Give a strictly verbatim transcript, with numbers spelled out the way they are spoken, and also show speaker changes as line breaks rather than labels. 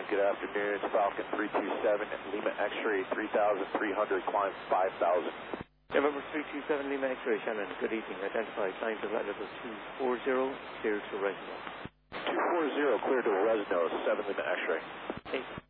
good afternoon. It's Falcon three two seven, Lima X-ray three thousand three hundred, climb five thousand.
November three two seven, Lima X-ray, Shannon, good evening. Identify signs of level two four zero, clear to Resno.
two four zero, clear to Resno, seven Lima X-ray.
Eight.